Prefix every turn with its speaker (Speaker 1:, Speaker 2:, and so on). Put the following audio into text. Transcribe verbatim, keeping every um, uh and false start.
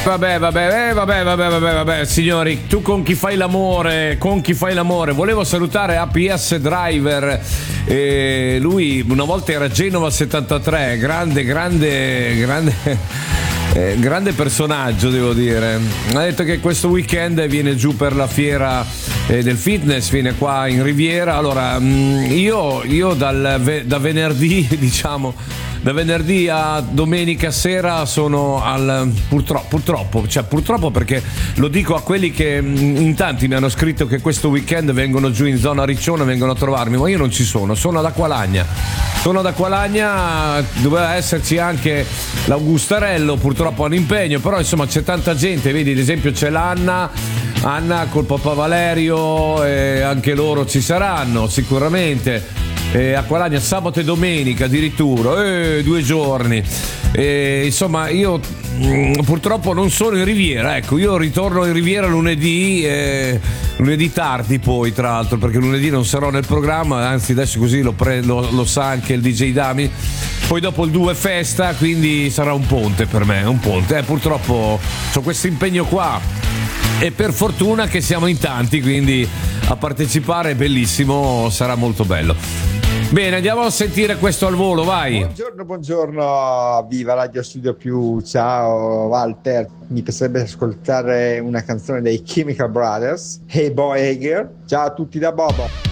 Speaker 1: Vabbè, vabbè, eh, vabbè, vabbè, vabbè, vabbè, signori, tu con chi fai l'amore, con chi fai l'amore? Volevo salutare A P S Driver, eh, lui una volta era Genova settantatré, grande, grande, grande, eh, grande personaggio, devo dire. Ha detto che questo weekend viene giù per la fiera eh, del fitness, viene qua in Riviera. Allora, mh, io, io dal, da venerdì, diciamo... Da venerdì a domenica sera sono al purtroppo, purtroppo, cioè purtroppo perché lo dico a quelli che in tanti mi hanno scritto che questo weekend vengono giù in zona Riccione, vengono a trovarmi, ma io non ci sono, sono ad Acqualagna. Sono ad Acqualagna, doveva esserci anche l'Augustarello, purtroppo ha un impegno, però insomma c'è tanta gente, vedi ad esempio c'è l'Anna, Anna col papà Valerio, e anche loro ci saranno sicuramente. Eh, Acqualagna sabato e domenica addirittura, eh, due giorni. Eh, insomma, io mh, purtroppo non sono in Riviera. Ecco, io ritorno in Riviera lunedì, eh, lunedì tardi poi, tra l'altro, perché lunedì non sarò nel programma. Anzi, adesso così lo, pre- lo, lo sa anche il D J Dami. Poi dopo il due festa, quindi sarà un ponte per me, un ponte. Eh, purtroppo ho questo impegno qua. E per fortuna che siamo in tanti, quindi a partecipare è bellissimo, sarà molto bello. Bene, andiamo a sentire questo al volo, vai.
Speaker 2: Buongiorno, buongiorno, viva Radio Studio Più, ciao Walter. Mi piacerebbe ascoltare una canzone dei Chemical Brothers, Hey Boy Hey Girl. Ciao a tutti da Bobo.